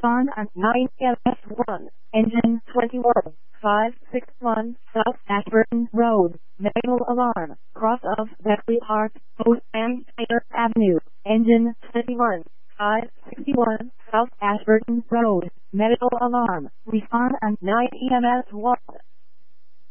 Respond at 9 MS1. Engine 21. 561 South Ashburton Road. Medical alarm. Cross of Beckley Park, Post and Taylor Avenue. Engine 21. 561 South Ashburton Road. Medical alarm. Respond at 9 EMS 1.